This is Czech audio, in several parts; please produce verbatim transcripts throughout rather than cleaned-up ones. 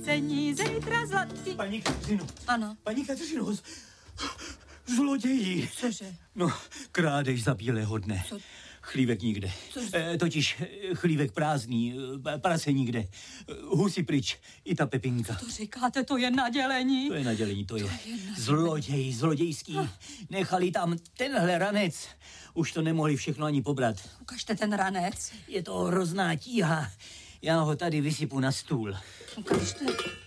posvícení, zítra zlatý. Paní Kateřino. Ano. Paní Kateřino, z... zloději. Cože? No, krádež za bílého dne. Co? Chlívek nikde. E, totiž e, chlívek prázdný, e, prase nikde. E, husy pryč, i ta Pepinka. To říkáte, to je nadělení? To je nadělení, to je. To je nadělení. Zloděj, zlodějský. Nechali tam tenhle ranec. Už to nemohli všechno ani pobrat. Ukažte ten ranec. Je to hrozná tíha. Já ho tady vysypu na stůl. Ukažte.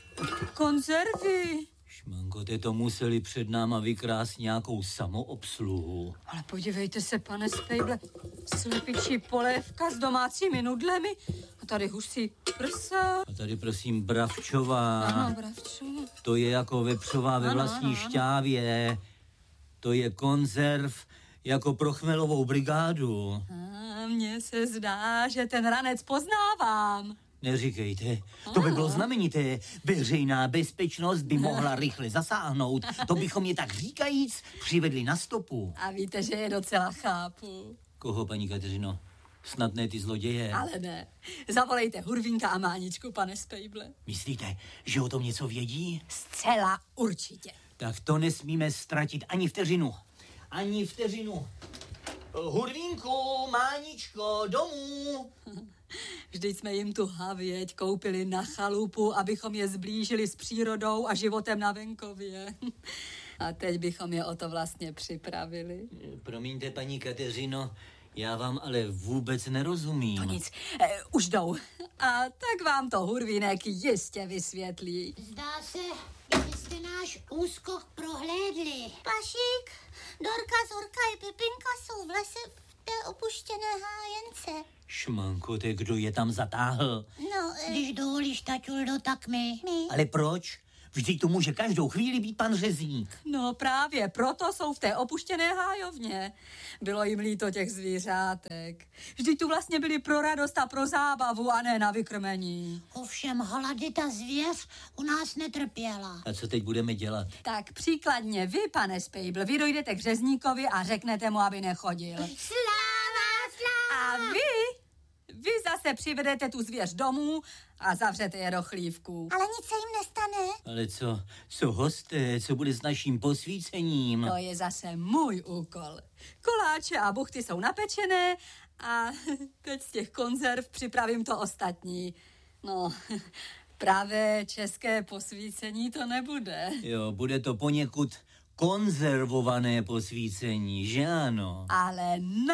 Konzervy. Šmanko, ty to museli před náma vykrást nějakou samoobsluhu. Ale podívejte se, pane Spejble, slepičí polévka s domácími nudlemi a tady husí prsa. A tady prosím bravčová. Ano, bravčová. To je jako vepřová ve Ano, vlastní ano, ano. šťávě. To je konzerv jako pro chmelovou brigádu. A mně se zdá, že ten ranec poznávám. Neříkejte, to by bylo znamenité. Veřejná bezpečnost by mohla rychle zasáhnout. To bychom je tak říkajíc přivedli na stopu. A víte, že je docela chápu. Koho, paní Kateřino? Snad ne ty zloděje. Ale ne. Zavolejte Hurvínka a Máničku, pane Spejble. Myslíte, že o tom něco vědí? Zcela určitě. Tak to nesmíme ztratit ani vteřinu. Ani vteřinu. Hurvínku, Máničko, domů. Vždyť jsme jim tu havěť koupili na chalupu, abychom je zblížili s přírodou a životem na venkově. A teď bychom je o to vlastně připravili. Promiňte, paní Kateřino, já vám ale vůbec nerozumím. To nic, e, už jdou. A tak vám to Hurvínek jistě vysvětlí. Zdá se, že jste náš úskok prohlédli. Pašík, Dorka, Zorka i Pepinka jsou v lese v té opuštěné hájence. Šmanko, te kdo je tam zatáhl? No, e, Když dovolíš, taťuldo, tak my. my. Ale proč? Vždyť tu může každou chvíli být pan řezník. No právě, proto jsou v té opuštěné hájovně. Bylo jim líto těch zvířátek. Vždyť tu vlastně byli pro radost a pro zábavu a ne na vykrmení. Ovšem hladita zvěř u nás netrpěla. A co teď budeme dělat? Tak příkladně vy, pane Spejble, vy dojdete k řezníkovi a řeknete mu, aby nechodil. Sláva, sláva! A vy, vy zase přivedete tu zvěř domů a zavřete je do chlívku. Ale nic se jim nestane. Ale co, co hosté, co bude s naším posvícením? To je zase můj úkol. Koláče a buchty jsou napečené a teď z těch konzerv připravím to ostatní. No, právě české posvícení to nebude. Jo, bude to poněkud konzervované posvícení, že ano? Ale